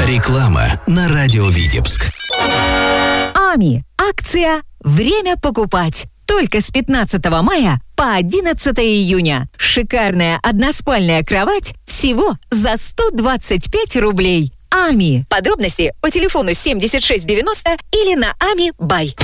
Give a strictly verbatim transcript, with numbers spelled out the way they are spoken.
Реклама на радио Витебск. Ами. Акция «Время покупать». Только с пятнадцатого мая по одиннадцатое июня. Шикарная односпальная кровать всего за сто двадцать пять рублей. Ами. Подробности по телефону семьдесят шесть девяносто или на Ами Бай.